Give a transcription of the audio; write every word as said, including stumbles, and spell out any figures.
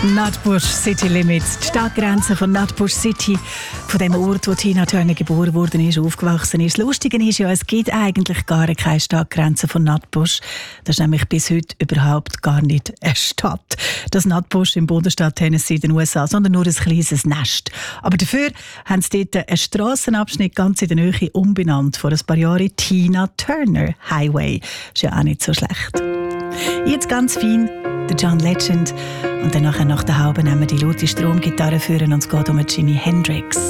Nutbush City Limits, die Stadtgrenze von Nutbush City, von dem Ort, wo Tina Turner geboren worden ist, aufgewachsen ist. Das Lustige ist ja, es gibt eigentlich gar keine Stadtgrenze von Nutbush. Das ist nämlich bis heute überhaupt gar nicht eine Stadt. Das Nutbush im Bundesstaat Tennessee in den U S A, sondern nur ein kleines Nest. Aber dafür haben sie dort einen Strassenabschnitt ganz in der Nähe umbenannt, vor ein paar Jahren Tina Turner Highway. Ist ja auch nicht so schlecht. Jetzt ganz fein der John Legend und dann nachher nach der Haube nehmen wir die laute Stromgitarre führen und es geht um Jimi Hendrix.